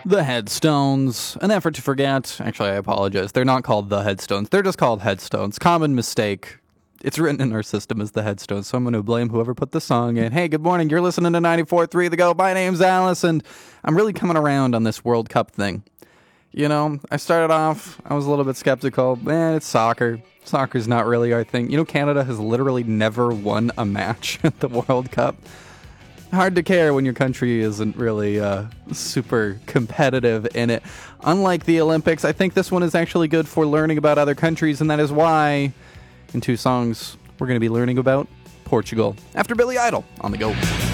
The Headstones, An Effort to Forget. Actually, I apologize. They're not called The Headstones. They're just called Headstones. Common mistake. It's written in our system as The Headstones, so I'm going to blame whoever put the song in. Hey, good morning. You're listening to 94.3 The Go. My name's Alice, and I'm really coming around on this World Cup thing. You know, I started off, I was a little bit skeptical. Man, it's soccer. Soccer's not really our thing. You know, Canada has literally never won a match at the World Cup. Hard to care when your country isn't really super competitive in it. Unlike the Olympics, I think this one is actually good for learning about other countries, and that is why, in 2 songs, we're going to be learning about Portugal. After Billy Idol, on The Go.